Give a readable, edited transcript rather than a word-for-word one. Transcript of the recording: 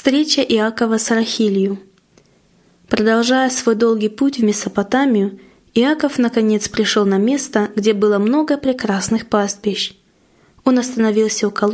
Встреча Иакова с Рахилью. Продолжая свой долгий путь в Месопотамию, Иаков наконец пришел на место, где было много прекрасных пастбищ. Он остановился у колодца